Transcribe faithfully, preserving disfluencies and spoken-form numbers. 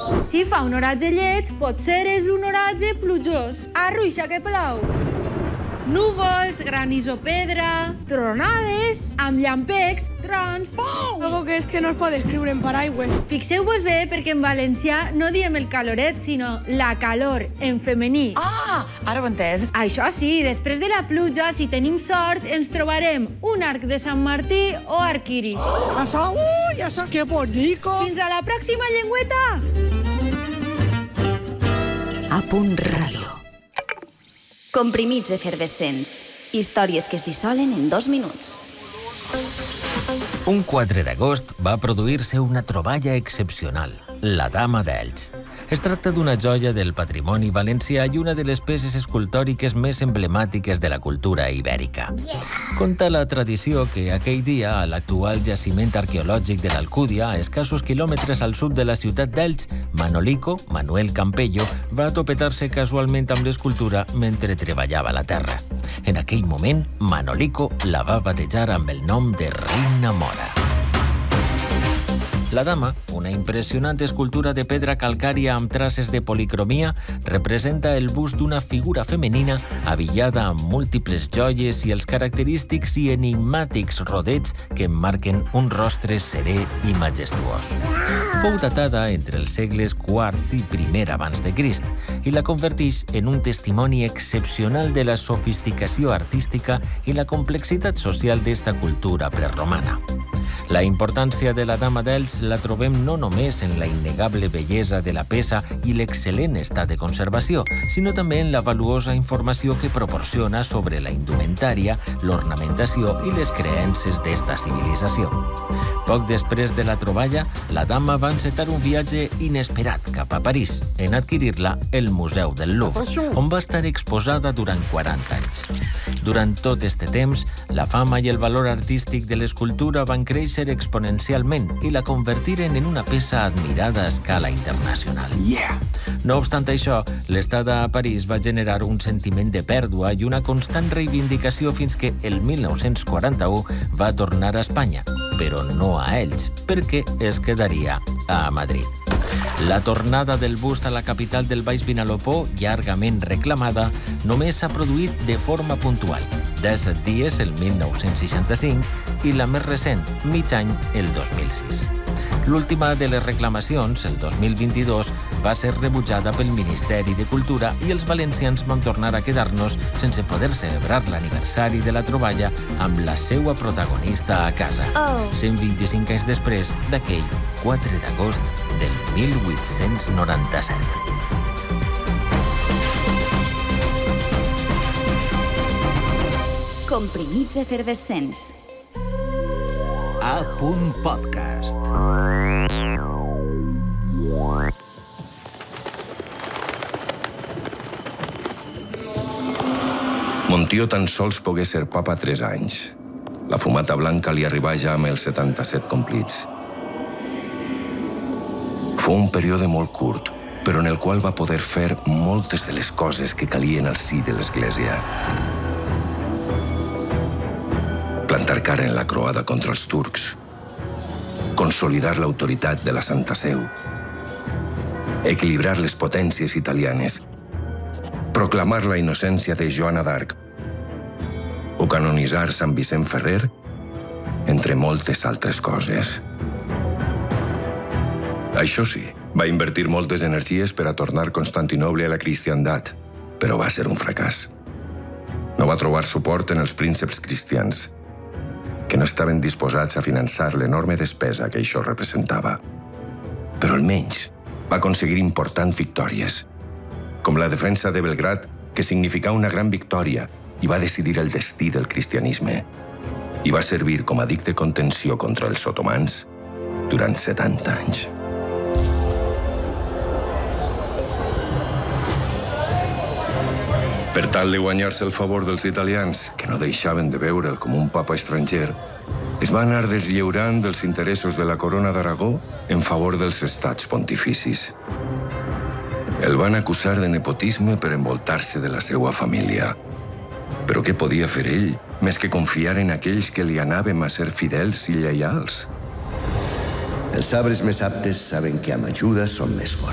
Si fa un oratge lleig, potser és un oratge plujós. Arruixa que plou. Núvols, granizo pedra, tronades, amb llampecs, trons... Algo que és que no es pot escriure en paraigües. Fixeu-vos bé perquè en valencià no diem el caloret, sinó la calor, en femení. Ah, ara ho he entès. Això sí, després de la pluja, si tenim sort, ens trobarem un arc de Sant Martí o arquiris. Asa, uy, asa, que bonico. Fins a la pròxima, llengüeta! A punt ràdio. Comprimits efervescents. Històries que es dissolen en dos minuts. Un quatre d'agost va produir-se una troballa excepcional, la Dama d'Elx. Es tracta d'una joia del patrimoni valencià i una de les peces escultòriques més emblemàtiques de la cultura ibèrica. Conta la tradició que aquell dia, a l'actual jaciment arqueològic de l'Alcúdia, a escassos quilòmetres al sud de la ciutat d'Elx, Manolico, Manuel Campello, va topetar-se casualment amb l'escultura mentre treballava la terra. En aquell moment, Manolico la va batejar amb el nom de Reina Mora. La Dama, una impressionant escultura de pedra calcària amb traces de policromia, representa el bust d'una figura femenina abillada amb múltiples joies i els característics i enigmàtics rodets que emmarquen un rostre serè i majestuós. Fou datada entre els segles quart i primer abans de Crist i la converteix en un testimoni excepcional de la sofisticació artística i la complexitat social d'esta cultura preromana. La importància de la Dama d'Elx la trobem no només en la innegable bellesa de la peça i l'excel·lent estat de conservació, sinó també en la valuosa informació que proporciona sobre la indumentària, l'ornamentació i les creences d'esta civilització. Poc després de la troballa, la Dama va encetar un viatge inesperat cap a París, en adquirir-la el Museu del Louvre, on va estar exposada durant quaranta anys. Durant tot este temps, la fama i el valor artístic de l'escultura van créixer exponencialment i la convertiren en una peça admirada a escala internacional. Yeah. No obstant això, l'estada a París va generar un sentiment de pèrdua i una constant reivindicació fins que el mil nou-cents quaranta-u va tornar a Espanya, però no a Elx, perquè es quedaria a Madrid. La tornada del bust a la capital del Baix Vinalopó, llargament reclamada, només s'ha produït de forma puntual, disset dies el mil nou-cents seixanta-cinc i la més recent, mig any, el dos mil sis. L'última de les reclamacions, el dos mil vint-i-dos, va ser rebutjada pel Ministeri de Cultura i els valencians vam tornar a quedar-nos sense poder celebrar l'aniversari de la troballa amb la seua protagonista a casa, Oh. cent vint-i-cinc anys després d'aquell quatre d'agost del mil vuit-cents noranta-set. Comprimits efervescents. A punt podcast. Montió tan sols pogué ser papa tres anys. La fumata blanca li arribà ja amb els setanta-set complits. Fou un període molt curt, però en el qual va poder fer moltes de les coses que calien al si de l'Església. Plantar cara en la croada contra els turcs, consolidar l'autoritat de la Santa Seu, equilibrar les potències italianes, proclamar la innocència de Joana d'Arc o canonitzar Sant Vicent Ferrer, entre moltes altres coses. Això sí, va invertir moltes energies per a tornar Constantinoble a la cristiandat, però va ser un fracàs. No va trobar suport en els prínceps cristians, que no estaven disposats a finançar l'enorme despesa que això representava. Però almenys va aconseguir importants victòries, com la defensa de Belgrad, que significà una gran victòria i va decidir el destí del cristianisme, i va servir com a dic de contenció contra els otomans durant setanta anys. Per tal de guanyar-se el favor dels italians, que no deixaven de veure'l com un papa estranger, es va anar deslliurant dels interessos de la corona d'Aragó en favor dels estats pontificis. El van acusar de nepotisme per envoltar-se de la seva família. Però què podia fer ell, més que confiar en aquells que li anàvem a ser fidels i lleials? Els sabres més aptes saben que amb ajuda són més forts.